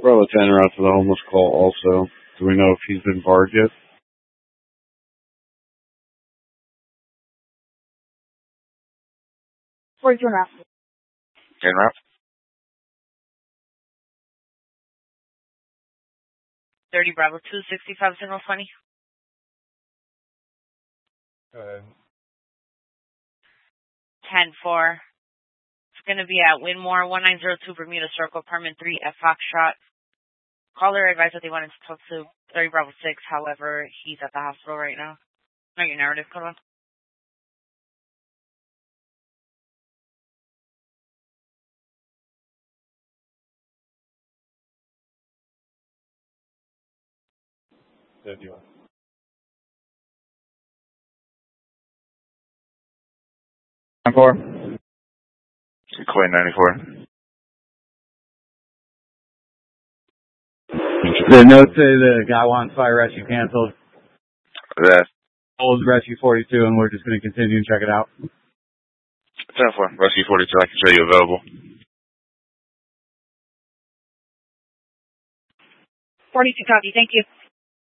Bravo 10 are out to the homeless call also. Do we know if he's been barred yet? 42 and a half. En route. 30 Bravo 2, 65 General 20. Go ahead. 10-4. It's going to be at Winmore, 1902 Bermuda Circle, apartment 3 at Foxtrot. Caller advised that they wanted to talk to 30 Bravo 6. However, he's at the hospital right now. Not your narrative, come on. Good deal. Four. Queen 94. The note say the guy wants fire rescue canceled. That's Old rescue 42, and we're just going to continue and check it out. 10-4. Rescue 42, I can show you available. 42 copy, thank you.